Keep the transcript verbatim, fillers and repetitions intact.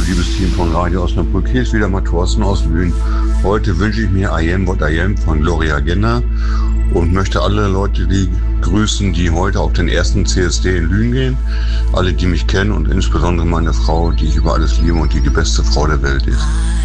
liebes Team von Radio Osnabrück. Hier ist wieder mal Thorsten aus Lünen. Heute wünsche ich mir I Am What I Am von Gloria Gaynor und möchte alle Leute die grüßen, die heute auf den ersten C S D in Lünen gehen. Alle, die mich kennen und insbesondere meine Frau, die ich über alles liebe und die die beste Frau der Welt ist.